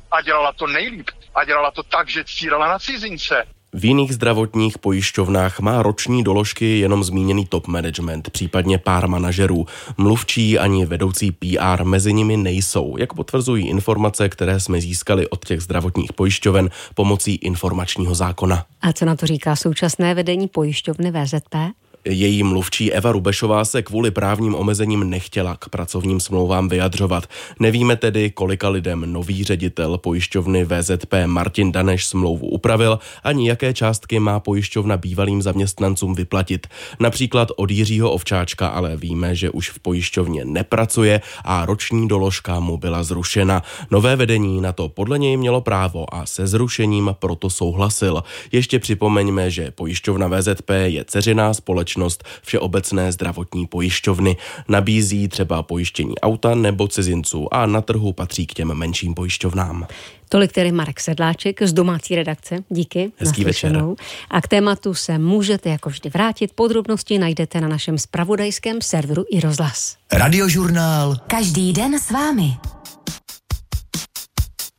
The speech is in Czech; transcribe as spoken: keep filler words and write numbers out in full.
a dělala to nejlíp. A dělala to tak, že cílila na cizince. V jiných zdravotních pojišťovnách má roční doložky jenom zmíněný top management, případně pár manažerů. Mluvčí ani vedoucí P R mezi nimi nejsou, jak potvrzují informace, které jsme získali od těch zdravotních pojišťoven pomocí informačního zákona. A co na to říká současné vedení pojišťovny V Z P? Její mluvčí Eva Rubešová se kvůli právním omezením nechtěla k pracovním smlouvám vyjadřovat. Nevíme tedy, kolika lidem nový ředitel pojišťovny V Z P Martin Daneš smlouvu upravil, ani jaké částky má pojišťovna bývalým zaměstnancům vyplatit. Například od Jiřího Ovčáčka, ale víme, že už v pojišťovně nepracuje a roční doložka mu byla zrušena. Nové vedení na to podle něj mělo právo a se zrušením proto souhlasil. Ještě připomeňme, že pojišťovna V Z P je dceřiná společnost Všeobecné zdravotní pojišťovny. Nabízí třeba pojištění auta nebo cizinců a na trhu patří k těm menším pojišťovnám. Tolik tedy Marek Sedláček z domácí redakce. Díky. Hezký večer. A k tématu se můžete jako vždy vrátit. Podrobnosti najdete na našem zpravodajském serveru iRozhlas. Radiožurnál. Každý den s vámi.